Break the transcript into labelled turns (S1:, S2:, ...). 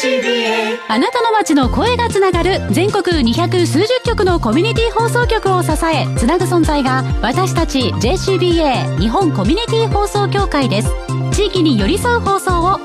S1: JCBA。
S2: あなたの街の声がつながる全国200数十局のコミュニティ放送局を支えつなぐ存在が私たち JCBA 日本コミュニティ放送協会です。地域に寄り添う放送を